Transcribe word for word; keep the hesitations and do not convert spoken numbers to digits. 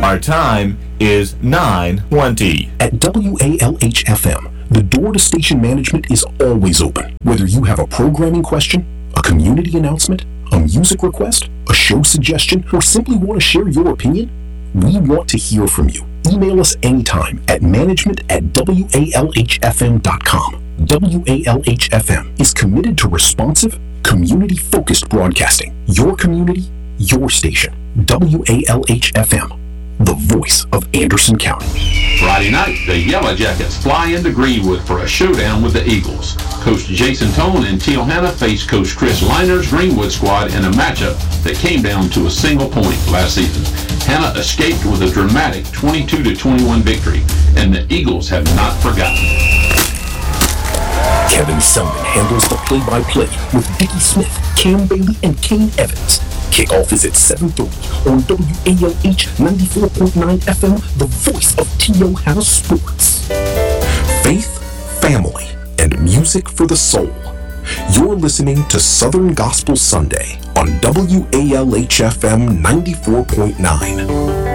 Our time is nine twenty. At W A L H F M, the door to station management is always open. Whether you have a programming question, a community announcement, a music request, a show suggestion, or simply want to share your opinion, we want to hear from you. Email us anytime at management at W A L H F M dot com. W A L H F M is committed to responsive, community-focused broadcasting. Your community, your station. W A L H F M, the voice of Anderson County. Friday night, the Yellow Jackets fly into Greenwood for a showdown with the Eagles. Coach Jason Tone and Teal Hanna face Coach Chris Liner's Greenwood squad in a matchup that came down to a single point last season. Hanna escaped with a dramatic twenty-two to twenty-one victory, and the Eagles have not forgotten. Kevin Selman handles the play-by-play with Dickie Smith, Cam Bailey, and Kane Evans. Kickoff is at seven thirty on W A L H ninety-four point nine F M, the voice of Teal Hanna Sports. Faith, family, and music for the soul. You're listening to Southern Gospel Sunday on W A L H F M ninety-four point nine.